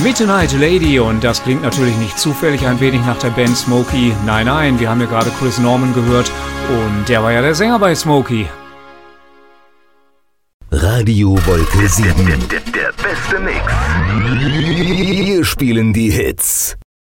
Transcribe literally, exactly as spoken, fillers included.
Meet Tonight Lady, und das klingt natürlich nicht zufällig ein wenig nach der Band Smokey. Nein, nein, wir haben ja gerade Chris Norman gehört und der war ja der Sänger bei Smokey. Radio Wolke sieben. Der, der, der beste Mix. Wir spielen die Hits.